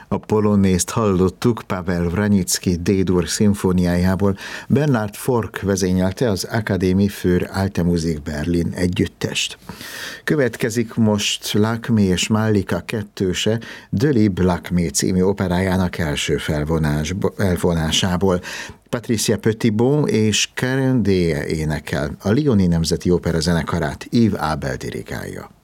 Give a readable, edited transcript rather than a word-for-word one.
A polonészt hallottuk Pavel Wranitzky D-dur szimfóniájából. Bernhard Fork vezényelte az Akademie für Alte Musik Berlin együttest. Következik most Lakmé és Mallika kettőse De Liebe Lakmé című operájának első felvonásából. Patricia Petitbon és Karen Deye énekel. A Lyoni Nemzeti Opera zenekarát Yves Abel dirigálja.